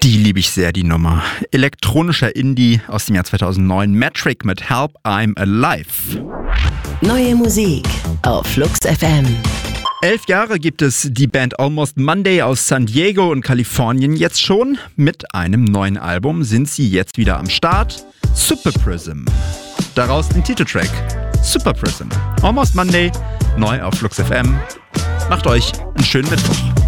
Die liebe ich sehr, die Nummer. Elektronischer Indie aus dem Jahr 2009. Metric mit Help, I'm Alive. Neue Musik auf Flux FM. 11 Jahre gibt es die Band Almost Monday aus San Diego und Kalifornien jetzt schon. Mit einem neuen Album sind sie jetzt wieder am Start. Super Prism. Daraus den Titeltrack. Super Prism. Almost Monday, neu auf Flux FM. Macht euch einen schönen Mittwoch.